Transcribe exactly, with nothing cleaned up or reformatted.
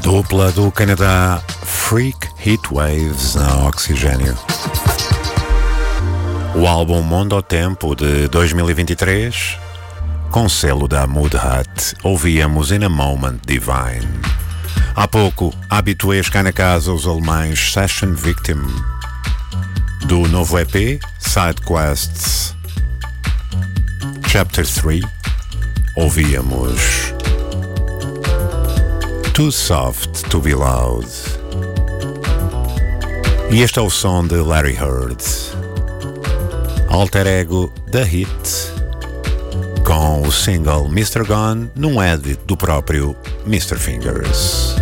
Dupla do Canadá, Freak Heatwaves na Oxigênio. O álbum Mundo ao Tempo de dois mil e vinte e três, com selo da Mood Hut, ouvíamos In a Moment Divine. Há pouco, habituês cá na casa os alemães Session Victim. Do novo E P, Side Quests Chapter três, ouvíamos Too Soft to Be Loud. E este é o som de Larry Heard, alter ego da Hit, com o single mister Gone num edit do próprio mister Fingers.